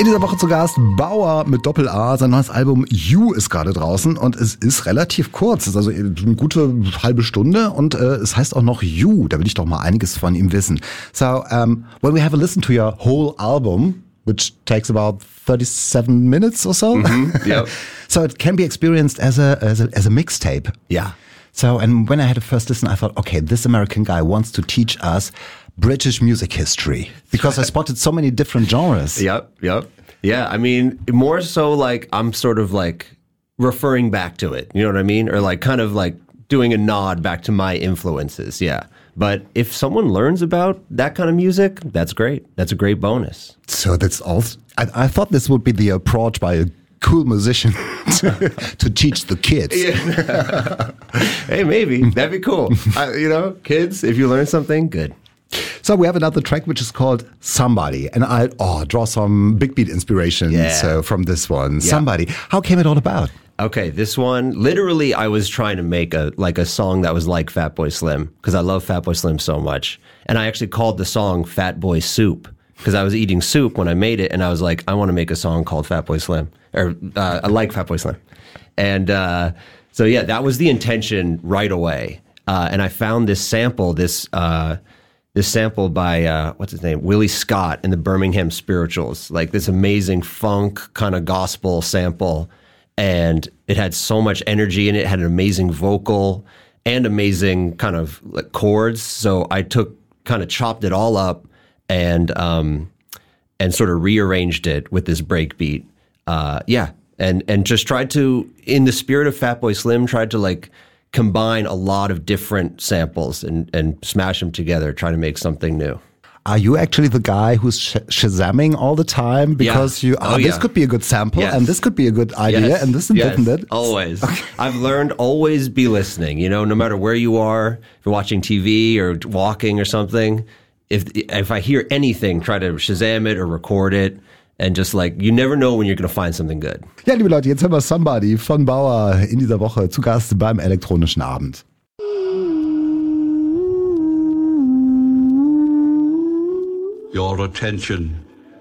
In dieser Woche zu Gast Bauer mit Doppel-A. Sein neues Album You ist gerade draußen und es ist relativ kurz. Es ist also eine gute halbe Stunde und es heißt auch noch You. Da will ich doch mal einiges von ihm wissen. So, when we have a listen to your whole album, which takes about 37 minutes or so. Yep. So it can be experienced as a mixtape. Yeah. So, and when I had a first listen, I thought, okay, this American guy wants to teach us British music history because I spotted so many different genres. Yep. Yeah, I mean, more so like I'm sort of like referring back to it. You know what I mean? Or like kind of like doing a nod back to my influences. Yeah. But if someone learns about that kind of music, that's great. That's a great bonus. So that's all. I thought this would be the approach by a cool musician to teach the kids. Yeah. Hey, maybe. That'd be cool. Kids, if you learn something, good. So we have another track which is called Somebody, and I draw some big beat inspiration from this one. Yeah. Somebody. How came it all about? Okay, this one, literally I was trying to make a song that was like Fatboy Slim because I love Fatboy Slim so much. And I actually called the song Fatboy Soup because I was eating soup when I made it, and I was like, I want to make a song called Fatboy Slim, or I like Fatboy Slim. And so yeah, that was the intention right away. And I found this sample, this sample by, what's his name? Willie Scott in the Birmingham Spirituals, like this amazing funk kind of gospel sample. And it had so much energy in it, had an amazing vocal and amazing kind of like chords. So I kind of chopped it all up and sort of rearranged it with this breakbeat. And just tried to, in the spirit of Fatboy Slim, tried to like combine a lot of different samples and smash them together, try to make something new. Are you actually the guy who's shazamming all the time? Because this could be a good sample, and this could be a good idea, and this and that and that. Always. Okay. I've learned always be listening, no matter where you are, if you're watching TV or walking or something. If I hear anything, try to Shazam it or record it. And just like, you never know when you're going to find something good. Ja, liebe Leute, jetzt hören wir Somebody von Bauer in dieser Woche zu Gast beim Elektronischen Abend. Your attention.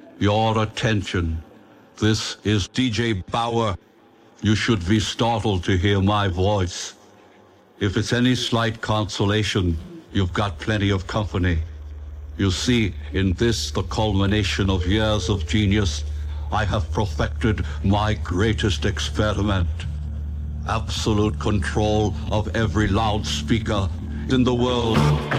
This is DJ Bauer. You should be startled to hear my voice. If it's any slight consolation, you've got plenty of company. You see, in this, the culmination of years of genius, I have perfected my greatest experiment. Absolute control of every loudspeaker in the world.